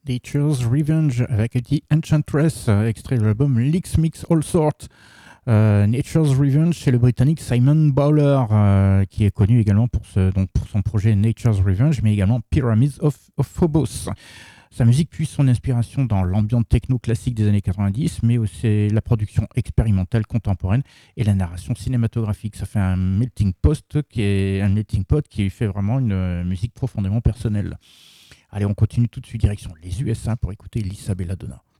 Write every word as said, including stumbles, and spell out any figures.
Nature's Revenge avec The Enchantress, euh, extrait de l'album Licks Mix All Sorts. Euh, Nature's Revenge, c'est le Britannique Simon Bowler, euh, qui est connu également pour, ce, donc pour son projet Nature's Revenge, mais également Pyramids of, of Phobos. Sa musique puise son inspiration dans l'ambiance techno classique des années quatre-vingt-dix, mais aussi la production expérimentale contemporaine et la narration cinématographique. Ça fait un melting pot qui est un melting pot qui fait vraiment une euh, musique profondément personnelle. Allez, on continue tout de suite direction les U S A pour écouter Lisa Belladonna.